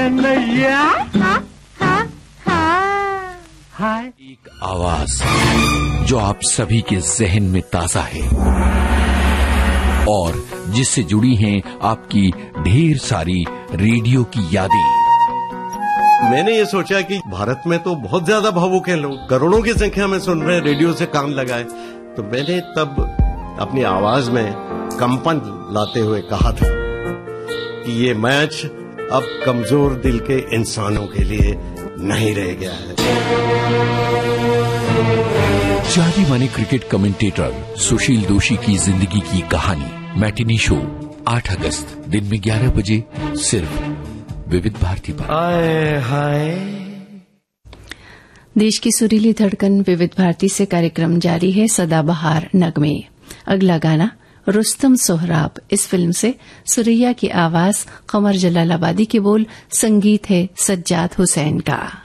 नैया। हाय। एक आवाज जो आप सभी के जहन में ताजा है और जिससे जुड़ी हैं आपकी ढेर सारी रेडियो की यादें। मैंने ये सोचा कि भारत में तो बहुत ज्यादा भावुक हैं लोग, करोड़ों की संख्या में सुन रहे हैं, रेडियो से काम लगाए। तो मैंने तब अपनी आवाज में कंपन लाते हुए कहा था कि ये मैच अब कमजोर दिल के इंसानों के लिए नहीं रह गया है। जाने माने क्रिकेट कमेंटेटर सुशील दोषी की जिंदगी की कहानी मैटिनी शो 8 अगस्त दिन में 11 बजे सिर्फ विविध भारती पर। आए हाय। देश की सुरीली धड़कन विविध भारती से कार्यक्रम जारी है सदाबहार नगमे। अगला गाना रुस्तम सोहराब, इस फिल्म से सुरैया की आवाज, कमर जलालाबादी के बोल, संगीत है सज्जाद हुसैन का।